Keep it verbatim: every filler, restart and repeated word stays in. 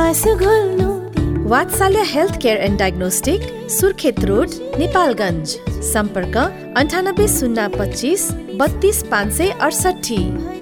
आँसु घोल्नु। वात्सल्य health care and diagnostic, Surkhet road, Nepalgunj. सम्पर्क अन्ठानब्बे शून्य पच्चिस बत्तीस पाँच सय अडसठी।